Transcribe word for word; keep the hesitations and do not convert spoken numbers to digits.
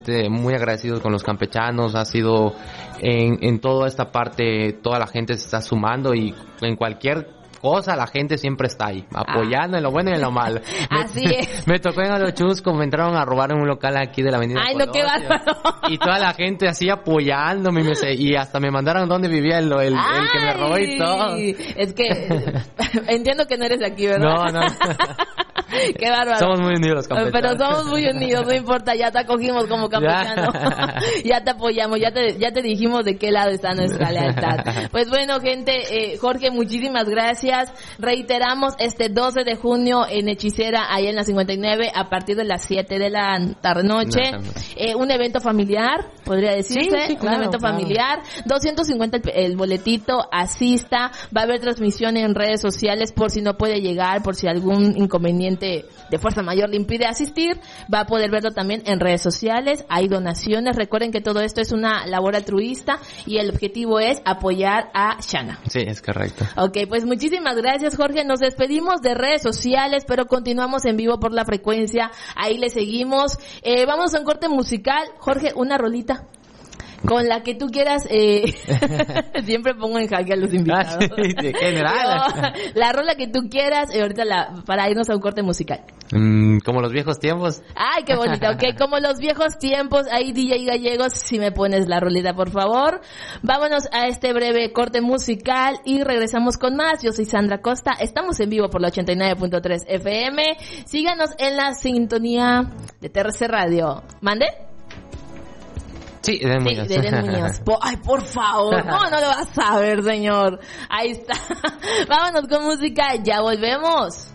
muy agradecidos con los campechanos, ha sido en, en toda esta parte, toda la gente se está sumando y en cualquier cosa la gente siempre está ahí, apoyando ah. en lo bueno y en lo malo. Así me, es. Me tocó en Alochusco, me entraron a robar en un local aquí de la avenida Ay, no, qué bárbaro. Y toda la gente así apoyándome, me, y hasta me mandaron donde vivía el, el, el que me robó y todo. Es que entiendo que no eres de aquí, ¿verdad? No, no. Qué bárbaro. Somos muy unidos, campechanos. Pero somos muy unidos, no importa, ya te acogimos como campechano. Ya. Ya te apoyamos, ya te, ya te dijimos de qué lado está nuestra lealtad. Pues bueno, gente, eh, Jorge, muchísimas gracias. Reiteramos este doce de junio en Hechicera, allá en la cincuenta y nueve, a partir de las siete de la tarde-noche. Eh, un evento familiar, podría decirse. Sí, sí, claro, un evento claro. familiar. doscientos cincuenta el, el boletito, asista. Va a haber transmisión en redes sociales por si no puede llegar, por si algún inconveniente de fuerza mayor le impide asistir, va a poder verlo también en redes sociales. Hay donaciones, recuerden que todo esto es una labor altruista y el objetivo es apoyar a Shana. Sí, es correcto. Ok, pues muchísimas gracias, Jorge, nos despedimos de redes sociales, pero continuamos en vivo por la frecuencia, ahí le seguimos. Eh, vamos a un corte musical. Jorge, una rolita con la que tú quieras. eh, Siempre pongo en jaque a los invitados. Ah, sí, de general. Pero, la rola que tú quieras, eh, ahorita la, para irnos a un corte musical. Mm, como los viejos tiempos. Ay, qué bonito, ok, como los viejos tiempos. Ahí, D J Gallegos, si me pones la rolita, por favor. Vámonos a este breve corte musical y regresamos con más. Yo soy Sandra Costa, estamos en vivo por la ochenta y nueve punto tres F M. Síganos en la sintonía de T R C Radio. ¿Mande? Sí, de Muñoz. Sí, de Eden Muñoz. Po- Ay, por favor. No, no lo vas a ver, señor. Ahí está. Vámonos con música. Ya volvemos.